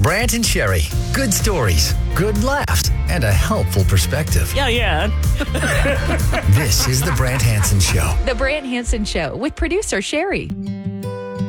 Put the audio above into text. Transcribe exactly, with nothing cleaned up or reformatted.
Brant and Sherry. Good stories, good laughs, and a helpful perspective. Yeah, yeah. This is the Brant Hansen Show. The Brant Hansen Show with producer Sherry.